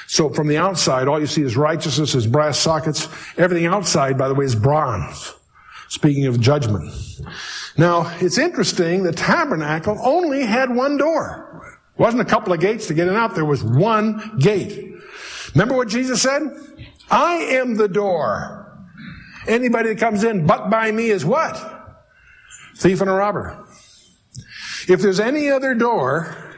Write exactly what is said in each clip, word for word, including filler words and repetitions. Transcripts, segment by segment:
So from the outside, all you see is righteousness, is brass sockets. Everything outside, by the way, is bronze. Speaking of judgment. Now, it's interesting, the tabernacle only had one door. It wasn't a couple of gates to get in and out. There was one gate. Remember what Jesus said? I am the door. Anybody that comes in but by me is what? Thief and a robber. If there's any other door,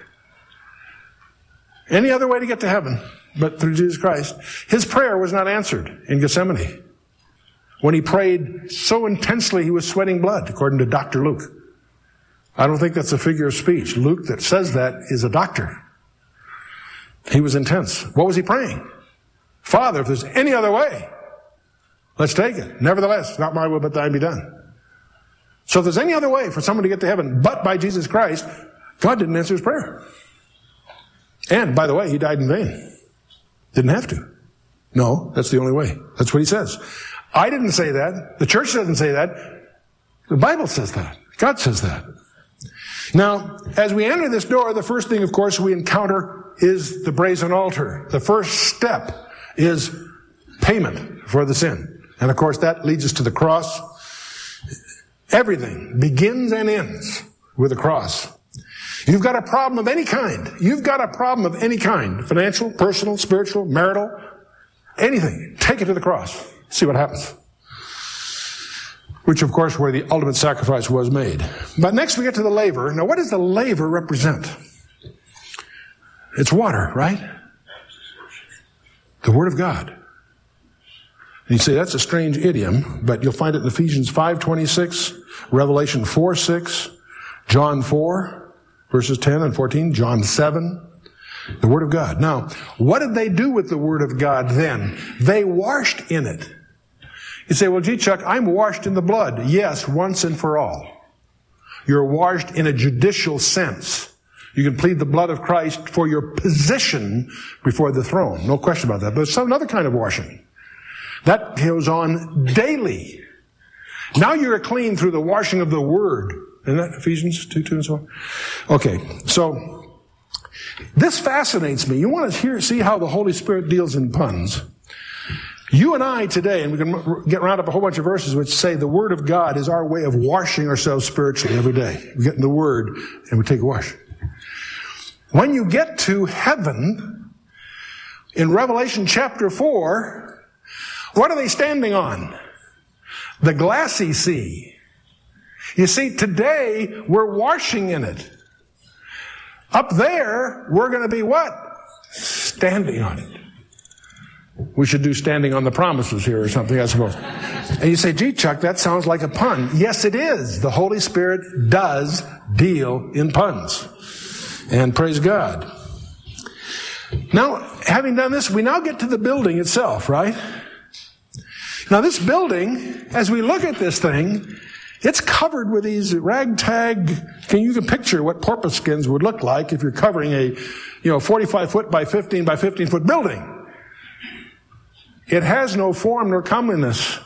any other way to get to heaven but through Jesus Christ, his prayer was not answered in Gethsemane. When he prayed so intensely he was sweating blood, according to Doctor Luke. I don't think that's a figure of speech. Luke that says that is a doctor. He was intense. What was he praying? Father, if there's any other way, let's take it. Nevertheless, not my will but thine be done. So if there's any other way for someone to get to heaven but by Jesus Christ, God didn't answer his prayer. And, by the way, he died in vain. Didn't have to. No, that's the only way. That's what he says. I didn't say that. The church doesn't say that. The Bible says that. God says that. Now, as we enter this door, the first thing, of course, we encounter is the brazen altar. The first step is payment for the sin. And, of course, that leads us to the cross. Everything begins and ends with a cross. You've got a problem of any kind. You've got a problem of any kind. Financial, personal, spiritual, marital, anything. Take it to the cross. See what happens. Which, of course, where the ultimate sacrifice was made. But next we get to the laver. Now, what does the laver represent? It's water, right? The Word of God. And you say, that's a strange idiom, but you'll find it in Ephesians five twenty-six, Revelation four six, John four, verses ten and fourteen, John seven, the Word of God. Now, what did they do with the Word of God then? They washed in it. You say, well, gee, Chuck, I'm washed in the blood. Yes, once and for all. You're washed in a judicial sense. You can plead the blood of Christ for your position before the throne. No question about that. But it's some other kind of washing. That goes on daily. Now you're clean through the washing of the Word. Isn't that Ephesians two, two and so on? Okay, so this fascinates me. You want to hear, see how the Holy Spirit deals in puns. You and I today, and we can get round up a whole bunch of verses which say the Word of God is our way of washing ourselves spiritually every day. We get in the Word and we take a wash. When you get to heaven, in Revelation chapter four, what are they standing on? The glassy sea. You see, today we're washing in it. Up there, we're going to be what? Standing on it. We should do standing on the promises here or something, I suppose. And you say, gee, Chuck, that sounds like a pun. Yes, it is. The Holy Spirit does deal in puns. And praise God. Now, having done this, we now get to the building itself, right? Now, this building, as we look at this thing, it's covered with these ragtag. Can you can picture what porpoise skins would look like if you're covering a, you know, forty-five foot by fifteen by fifteen foot building? It has no form nor comeliness.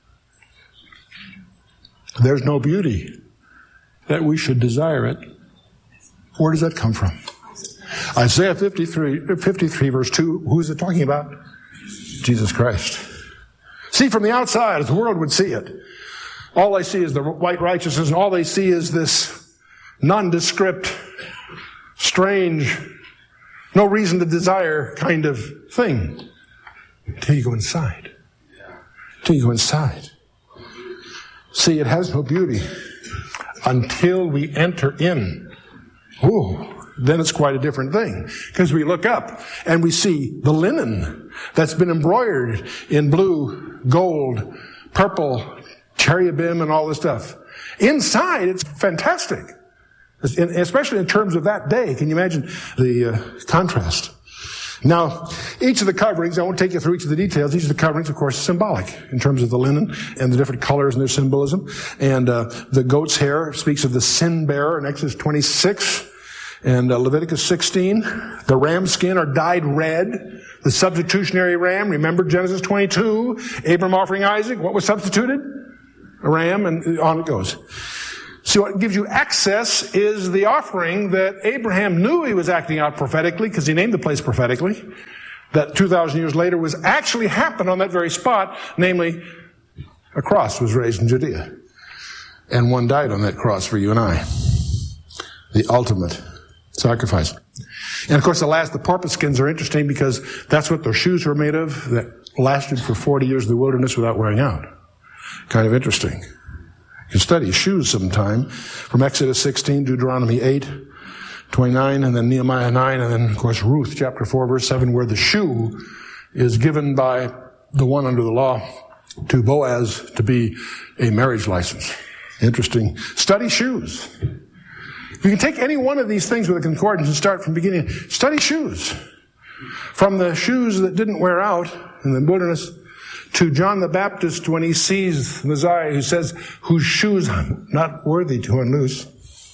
There's no beauty that we should desire it. Where does that come from? Isaiah fifty-three, fifty-three verse two, who is it talking about? Jesus Christ. See from the outside, as the world would see it, all they see is the white righteousness, and all they see is this nondescript, strange, no reason to desire kind of thing. Until you go inside. Until you go inside. See, it has no beauty until we enter in. Ooh, then it's quite a different thing. Because we look up and we see the linen that's been embroidered in blue, gold, purple, cherubim, and all this stuff. Inside, it's fantastic. Especially in terms of that day. Can you imagine the uh, contrast? Now, each of the coverings, I won't take you through each of the details, each of the coverings, of course, is symbolic in terms of the linen and the different colors and their symbolism. And uh, the goat's hair speaks of the sin bearer in Exodus twenty-six and uh, Leviticus sixteen. The ram skin are dyed red. The substitutionary ram, remember Genesis twenty-two, Abram offering Isaac, what was substituted? A ram, and on it goes. So what gives you access is the offering that Abraham knew he was acting out prophetically, because he named the place prophetically. that two thousand years later was actually happened on that very spot, namely, a cross was raised in Judea. And one died on that cross for you and I. The ultimate sacrifice. And of course the last, the porpoise skins are interesting because that's what those shoes were made of that lasted for forty years in the wilderness without wearing out. Kind of interesting. You can study shoes sometime from Exodus sixteen, Deuteronomy eight, twenty-nine, and then Nehemiah nine, and then of course Ruth chapter four, verse seven, where the shoe is given by the one under the law to Boaz to be a marriage license. Interesting. Study shoes. You can take any one of these things with a concordance and start from the beginning. Study shoes. From the shoes that didn't wear out in the wilderness to John the Baptist when he sees Messiah who says, whose shoes I'm not worthy to unloose.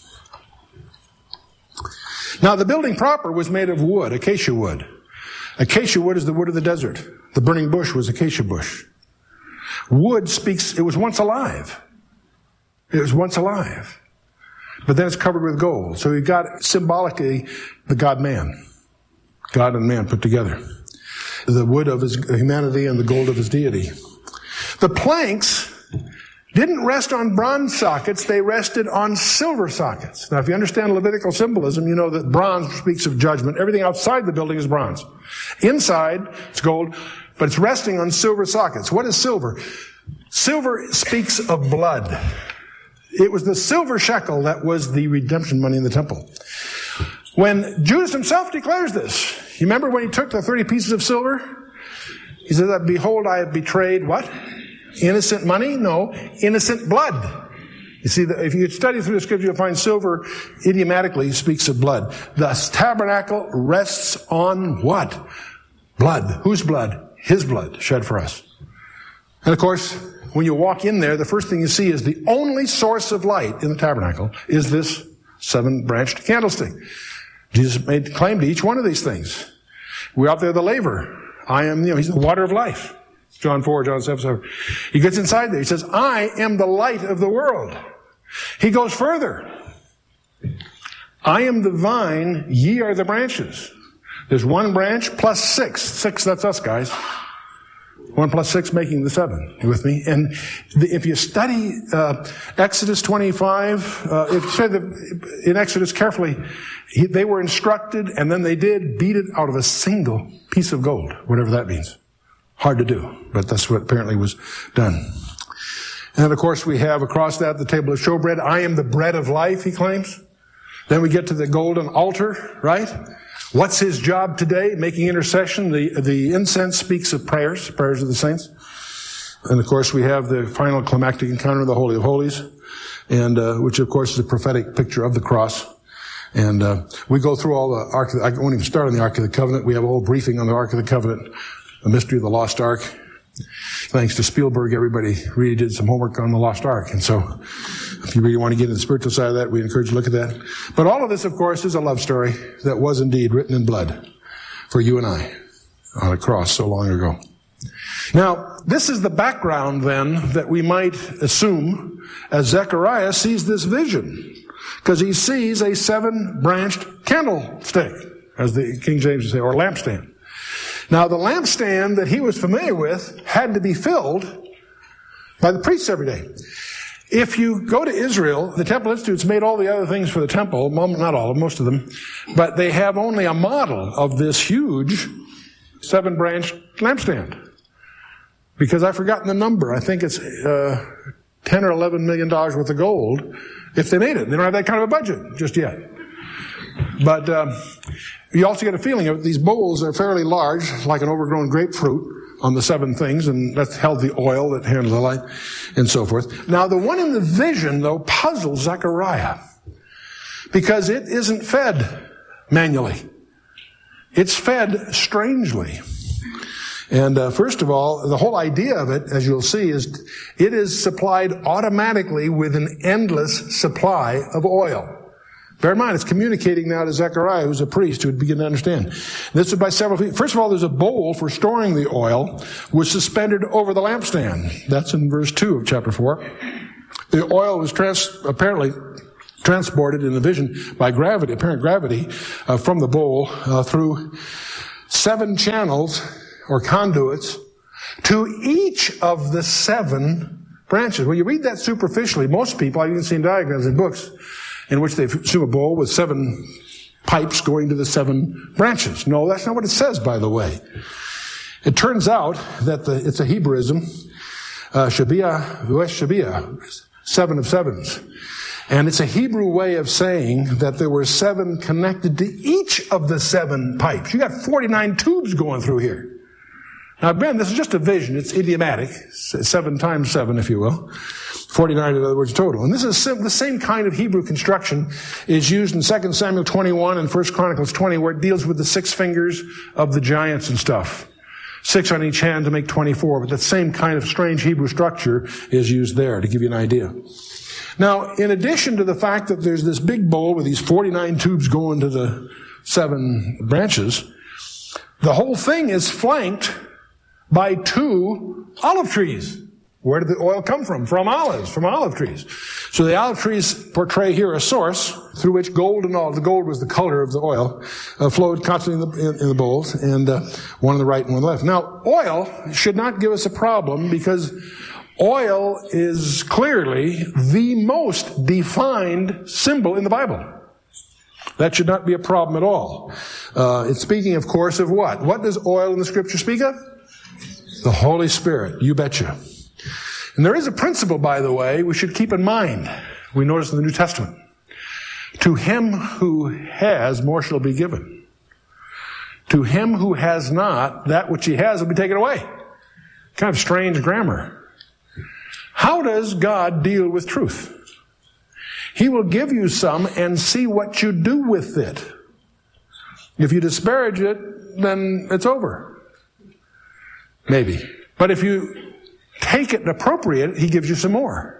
Now the building proper was made of wood, acacia wood. Acacia wood is the wood of the desert. The burning bush was acacia bush. Wood speaks, it was once alive. It was once alive. But then it's covered with gold. So you've got symbolically the God-man. God and man put together. The wood of his humanity and the gold of his deity. The planks didn't rest on bronze sockets, they rested on silver sockets. Now if you understand Levitical symbolism, you know that bronze speaks of judgment. Everything outside the building is bronze. Inside, it's gold, but it's resting on silver sockets. What is silver? Silver speaks of blood. It was the silver shekel that was the redemption money in the temple. When Judas himself declares this, you remember when he took the thirty pieces of silver? He says, behold, I have betrayed what? Innocent money? No, innocent blood. You see, if you study through the scripture, you'll find silver idiomatically speaks of blood. The tabernacle rests on what? Blood. Whose blood? His blood shed for us. And of course, when you walk in there, the first thing you see is the only source of light in the tabernacle is this seven-branched candlestick. Jesus made claim to each one of these things. We're out there, the laver. I am, you know, he's the water of life. John four, John seven, seven. He gets inside there. He says, I am the light of the world. He goes further. I am the vine, ye are the branches. There's one branch plus six. Six, that's us, guys. One plus six making the seven. You with me? And the, if you study uh, Exodus twenty-five, uh, if you study the, in Exodus carefully, he, they were instructed, and then they did beat it out of a single piece of gold, whatever that means. Hard to do, but that's what apparently was done. And then, of course, we have across that the table of showbread. I am the bread of life, he claims. Then we get to the golden altar, right? What's his job today? Making intercession. The, the incense speaks of prayers, prayers of the saints. And of course we have the final climactic encounter of the Holy of Holies, and, uh, which of course is a prophetic picture of the cross. And, uh, we go through all the Ark of the, I won't even start on the Ark of the Covenant. We have a whole briefing on the Ark of the Covenant, the mystery of the Lost Ark. Thanks to Spielberg, everybody really did some homework on the Lost Ark. And so, if you really want to get into the spiritual side of that, we encourage you to look at that. But all of this, of course, is a love story that was indeed written in blood for you and I on a cross so long ago. Now, this is the background, then, that we might assume as Zechariah sees this vision. Because he sees a seven-branched candlestick, as the King James would say, or lampstand. Now, the lampstand that he was familiar with had to be filled by the priests every day. If you go to Israel, the Temple Institute's made all the other things for the temple, not all, most of them, but they have only a model of this huge seven-branched lampstand. Because I've forgotten the number. I think it's uh, ten or eleven million dollars worth of gold if they made it. They don't have that kind of a budget just yet. But um, you also get a feeling of these bowls are fairly large, like an overgrown grapefruit on the seven things, and that's held the oil that handles the light, and so forth. Now, the one in the vision, though, puzzles Zechariah, because it isn't fed manually. It's fed strangely. And uh, first of all, the whole idea of it, as you'll see, is it is supplied automatically with an endless supply of oil. Bear in mind, it's communicating now to Zechariah, who's a priest, who would begin to understand. This is by several feet. First of all, there's a bowl for storing the oil, was suspended over the lampstand. That's in verse two of chapter four. The oil was trans- apparently transported in the vision by gravity, apparent gravity, uh, from the bowl uh, through seven channels or conduits to each of the seven branches. When you read that superficially, most people, you can see in diagrams in books, in which they assume a bowl with seven pipes going to the seven branches. No, that's not what it says, by the way. It turns out that the, it's a Hebrewism, uh, Shabia, Shabia, seven of sevens. And it's a Hebrew way of saying that there were seven connected to each of the seven pipes. You got forty-nine tubes going through here. Now, again, this is just a vision. It's idiomatic. Seven times seven, if you will. forty-nine, in other words, total. And this is the same kind of Hebrew construction is used in Second Samuel twenty-one and First Chronicles twenty, where it deals with the six fingers of the giants and stuff. Six on each hand to make twenty-four. But that same kind of strange Hebrew structure is used there, to give you an idea. Now, in addition to the fact that there's this big bowl with these forty-nine tubes going to the seven branches, the whole thing is flanked by two olive trees. Where did the oil come from? From olives, from olive trees. So the olive trees portray here a source through which gold and all, the gold was the color of the oil, uh, flowed constantly in the, in, in the bowls, and uh, one on the right and one on the left. Now, oil should not give us a problem because oil is clearly the most defined symbol in the Bible. That should not be a problem at all. Uh, it's speaking, of course, of what? What does oil in the Scripture speak of? The Holy Spirit, you betcha. And there is a principle, by the way, we should keep in mind. We notice in the New Testament. To him who has, more shall be given. To him who has not, that which he has will be taken away. Kind of strange grammar. How does God deal with truth? He will give you some and see what you do with it. If you disparage it, then it's over. Maybe. But if you take it and appropriate it, he gives you some more.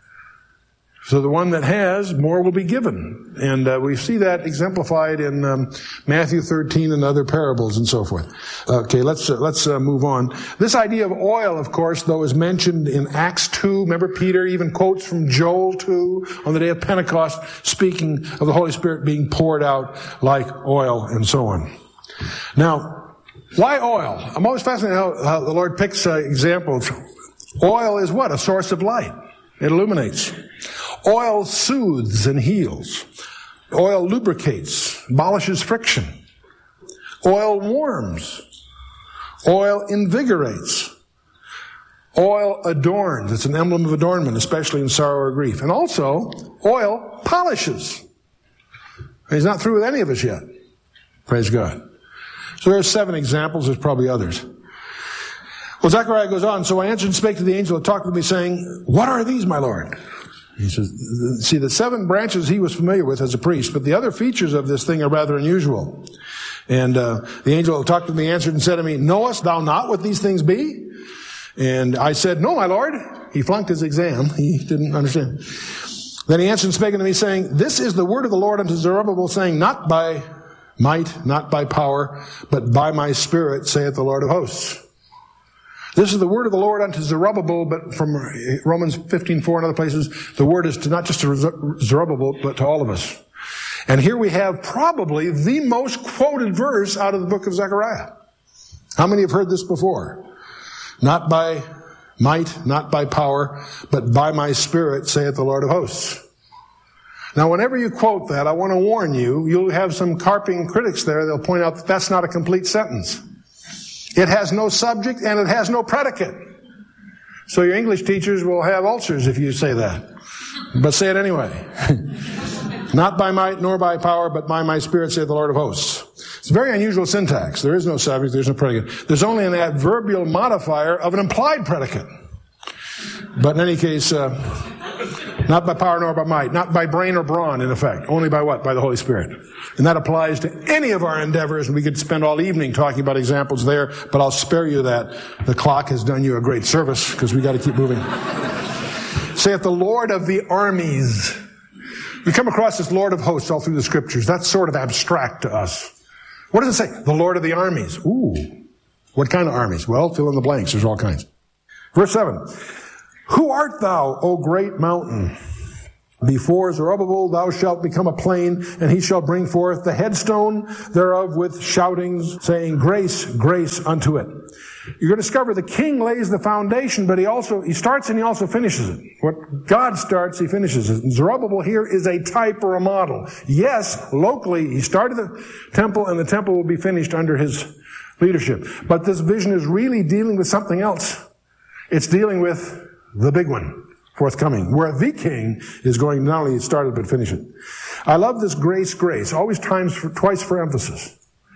So the one that has, more will be given. And uh, we see that exemplified in um, Matthew thirteen and other parables and so forth. Okay, let's uh, let's uh, move on. This idea of oil, of course, though, is mentioned in Acts two. Remember, Peter even quotes from Joel two on the day of Pentecost, speaking of the Holy Spirit being poured out like oil and so on. Now, why oil? I'm always fascinated how, how the Lord picks uh, examples. Oil is what? A source of light. It illuminates. Oil soothes and heals. Oil lubricates, abolishes friction. Oil warms. Oil invigorates. Oil adorns. It's an emblem of adornment, especially in sorrow or grief. And also, oil polishes. He's not through with any of us yet. Praise God. So there are seven examples. There's probably others. Well, Zechariah goes on. So I answered and spake to the angel that talked with me, saying, what are these, my Lord? He says, see, the seven branches he was familiar with as a priest, but the other features of this thing are rather unusual. And uh, the angel that talked with me answered and said to me, knowest thou not what these things be? And I said, no, my Lord. He flunked his exam. He didn't understand. Then he answered and spake unto me, saying, this is the word of the Lord unto Zerubbabel, saying, not by might, not by power, but by my Spirit, saith the Lord of hosts. This is the word of the Lord unto Zerubbabel, but from Romans fifteen four and other places, the word is to not just to Zerubbabel, but to all of us. And here we have probably the most quoted verse out of the book of Zechariah. How many have heard this before? Not by might, not by power, but by my Spirit, saith the Lord of hosts. Now, whenever you quote that, I want to warn you, you'll have some carping critics there. They'll point out that that's not a complete sentence. It has no subject and it has no predicate. So your English teachers will have ulcers if you say that. But say it anyway. Not by might nor by power, but by my Spirit, saith the Lord of hosts. It's very unusual syntax. There is no subject, there's no predicate. There's only an adverbial modifier of an implied predicate. But in any case, uh, not by power nor by might, not by brain or brawn, in effect. Only by what? By the Holy Spirit. And that applies to any of our endeavors, and we could spend all evening talking about examples there, but I'll spare you that. The clock has done you a great service, because we got to keep moving. Saith the Lord of the armies. We come across this Lord of hosts all through the Scriptures. That's sort of abstract to us. What does it say? The Lord of the armies. Ooh. What kind of armies? Well, fill in the blanks. There's all kinds. Verse seven. Who art thou, O great mountain? Before Zerubbabel thou shalt become a plain, and he shall bring forth the headstone thereof with shoutings, saying, Grace, grace unto it. You're going to discover the king lays the foundation, but he also, he starts and he also finishes it. What God starts, he finishes it. And Zerubbabel here is a type or a model. Yes, locally, he started the temple, and the temple will be finished under his leadership. But this vision is really dealing with something else. It's dealing with the big one forthcoming, where the king is going not only start it but finish it. I love this grace, grace, always times for, twice for emphasis.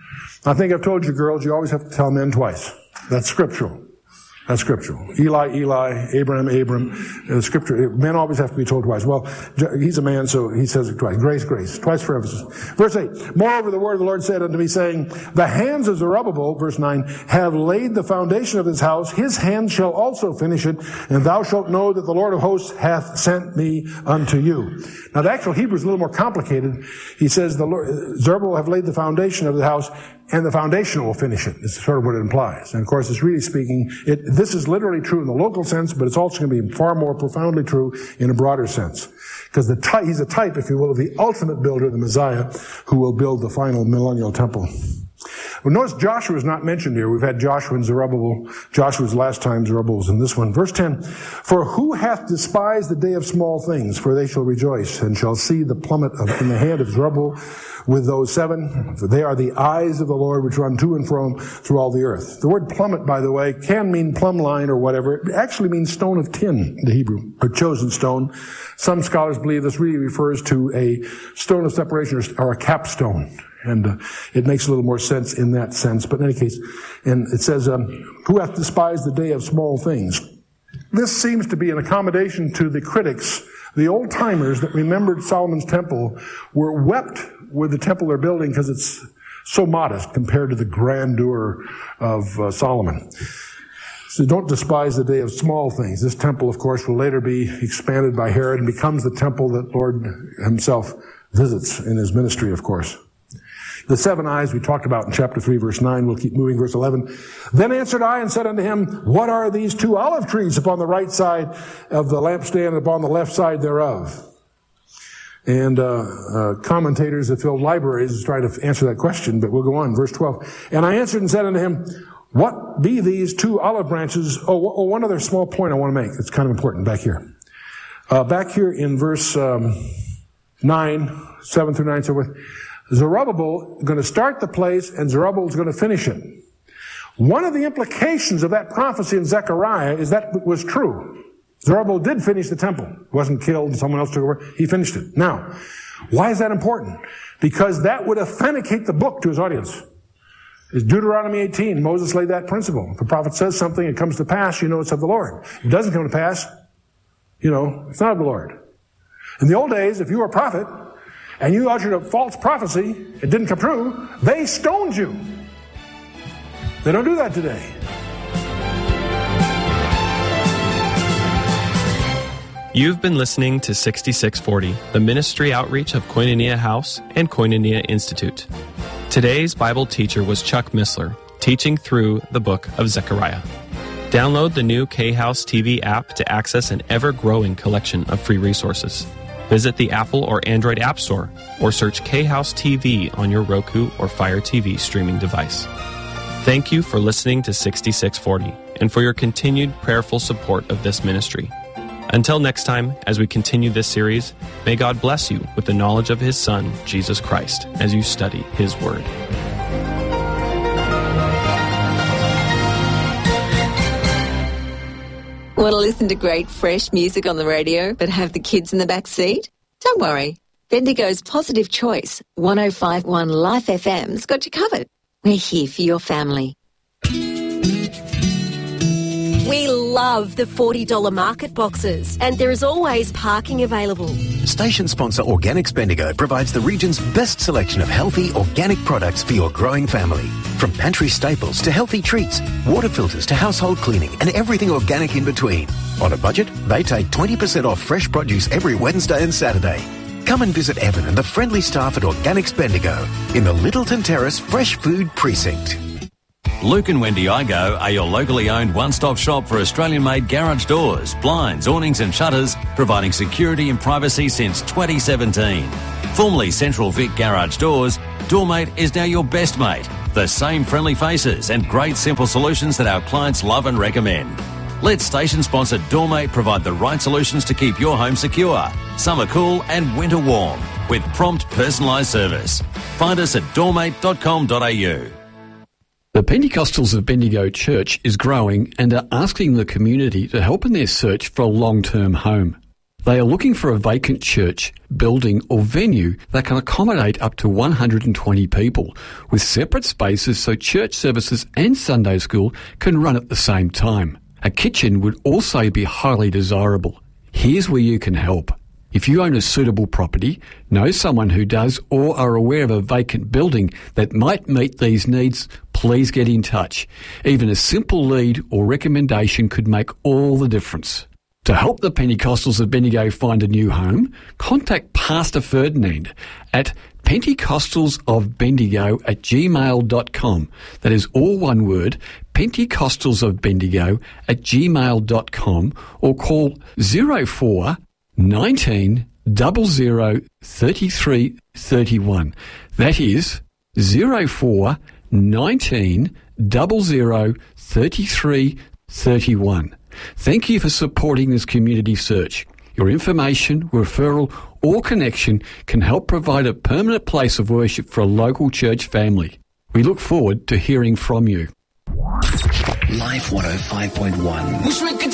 I think I've told you girls, you always have to tell men twice. That's scriptural. That's scriptural. Eli, Eli, Abraham, Abram. Uh, scripture. Men always have to be told twice. Well, he's a man, so he says it twice. Grace, grace. Twice for emphasis. Verse eight. Moreover, the word of the Lord said unto me, saying, the hands of Zerubbabel, verse nine, have laid the foundation of his house. His hand shall also finish it. And thou shalt know that the Lord of hosts hath sent me unto you. Now, the actual Hebrew is a little more complicated. He says, the Lord, Zerubbabel have laid the foundation of the house, and the foundation will finish it. It's sort of what it implies. And of course, it's really speaking, it, this is literally true in the local sense, but it's also going to be far more profoundly true in a broader sense. Because the ty- he's a type, if you will, of the ultimate builder, the Messiah, who will build the final millennial temple. Well, notice Joshua is not mentioned here. We've had Joshua and Zerubbabel. Joshua's last time, Zerubbabel was in this one. Verse ten, for who hath despised the day of small things? For they shall rejoice, and shall see the plummet of, in the hand of Zerubbabel with those seven. For they are the eyes of the Lord which run to and fro through all the earth. The word plummet, by the way, can mean plumb line or whatever. It actually means stone of tin, the Hebrew, or chosen stone. Some scholars believe this really refers to a stone of separation or a capstone. And uh, it makes a little more sense in that sense. But in any case, and it says, um, who hath despised the day of small things? This seems to be an accommodation to the critics. The old-timers that remembered Solomon's temple were wept with the temple they're building because it's so modest compared to the grandeur of uh, Solomon. So don't despise the day of small things. This temple, of course, will later be expanded by Herod and becomes the temple that Lord himself visits in his ministry, of course. The seven eyes we talked about in chapter three, verse nine. We'll keep moving, verse eleven. Then answered I and said unto him, what are these two olive trees upon the right side of the lampstand and upon the left side thereof? And uh, uh commentators have filled libraries trying to answer that question, but we'll go on. Verse twelve. And I answered and said unto him, what be these two olive branches? Oh, oh one other small point I want to make. It's kind of important back here. Uh, back here in verse um, nine, seven through nine, so forth. Zerubbabel is going to start the place, and Zerubbabel is going to finish it. One of the implications of that prophecy in Zechariah is that it was true. Zerubbabel did finish the temple. He wasn't killed and someone else took over. He finished it. Now, why is that important? Because that would authenticate the book to his audience. It's Deuteronomy eighteen. Moses laid that principle. If a prophet says something, it comes to pass, you know it's of the Lord. If it doesn't come to pass, you know, it's not of the Lord. In the old days, if you were a prophet, and you uttered a false prophecy, it didn't come true, they stoned you. They don't do that today. You've been listening to sixty-six forty, the ministry outreach of Koinonia House and Koinonia Institute. Today's Bible teacher was Chuck Missler, teaching through the book of Zechariah. Download the new K-House T V app to access an ever-growing collection of free resources. Visit the Apple or Android App Store or search K-House T V on your Roku or Fire T V streaming device. Thank you for listening to sixty-six forty and for your continued prayerful support of this ministry. Until next time, as we continue this series, may God bless you with the knowledge of His Son, Jesus Christ, as you study His Word. Want to listen to great, fresh music on the radio, but have the kids in the back seat? Don't worry. Bendigo's Positive Choice one oh five point one Life F M's got you covered. We're here for your family. We love the forty dollars market boxes, and there is always parking available. Station sponsor Organics Bendigo provides the region's best selection of healthy, organic products for your growing family. From pantry staples to healthy treats, water filters to household cleaning, and everything organic in between. On a budget, they take twenty percent off fresh produce every Wednesday and Saturday. Come and visit Evan and the friendly staff at Organics Bendigo in the Littleton Terrace Fresh Food Precinct. Luke and Wendy Igo are your locally owned one-stop shop for Australian-made garage doors, blinds, awnings and shutters, providing security and privacy since twenty seventeen. Formerly Central Vic Garage Doors, Doormate is now your best mate. The same friendly faces and great simple solutions that our clients love and recommend. Let station-sponsored Doormate provide the right solutions to keep your home secure, summer cool and winter warm, with prompt personalised service. Find us at doormate dot com dot a u. The Pentecostals of Bendigo Church is growing and are asking the community to help in their search for a long-term home. They are looking for a vacant church, building or venue that can accommodate up to one hundred twenty people, with separate spaces so church services and Sunday school can run at the same time. A kitchen would also be highly desirable. Here's where you can help. If you own a suitable property, know someone who does, or are aware of a vacant building that might meet these needs, please get in touch. Even a simple lead or recommendation could make all the difference. To help the Pentecostals of Bendigo find a new home, contact Pastor Ferdinand at pentecostalsofbendigo at gmail dot com. That is all one word, pentecostalsofbendigo at gmail dot com, or call zero four nineteen double zero thirty-three thirty-one. That is zero four nineteen double zero thirty-three thirty-one. Thank you for supporting this community search. Your information, referral or connection can help provide a permanent place of worship for a local church family. We look forward to hearing from you. Life one oh five point one. Wish we could